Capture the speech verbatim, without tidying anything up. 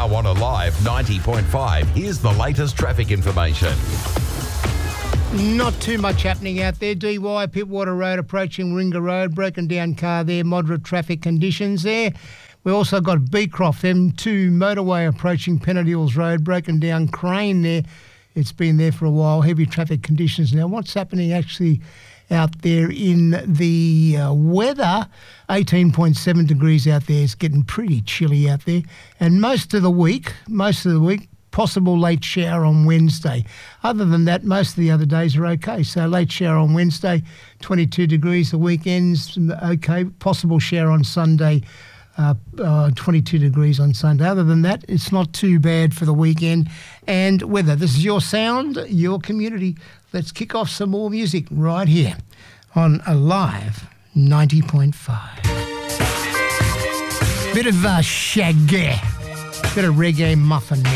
Now on Alive ninety point five, here's the latest traffic information. Not too much happening out there. D Y, Pittwater Road approaching Ringa Road, broken down car there, moderate traffic conditions there. We also got Beecroft M two motorway approaching Pennant Road, broken down Crane there. It's been there for a while, heavy traffic conditions. Now what's happening actually out there in the uh, weather, eighteen point seven degrees out there. It's getting pretty chilly out there. And most of the week, most of the week, possible late shower on Wednesday. Other than that, most of the other days are okay. So late shower on Wednesday, twenty-two degrees. The weekends, okay. Possible shower on Sunday, uh, uh, twenty-two degrees on Sunday. Other than that, it's not too bad for the weekend. And weather, this is your sound, your community. Let's kick off some more music right here on Alive ninety point five. Bit of uh, shaggy, bit of reggae muffin.